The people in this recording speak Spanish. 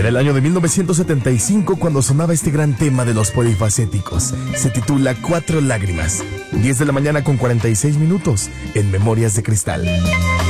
el año de 1975 cuando sonaba este gran tema de los polifacéticos. Se titula Cuatro lágrimas. 10 de la mañana con 46 minutos en Memorias de Cristal.